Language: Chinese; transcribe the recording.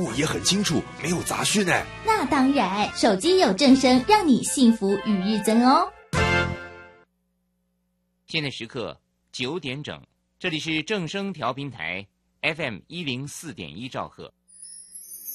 也很清楚，没有杂讯呢。 那当然，手机有正声，让你幸福与日增哦。 现在时刻9点整，这里是正声调频台 FM104.1兆赫。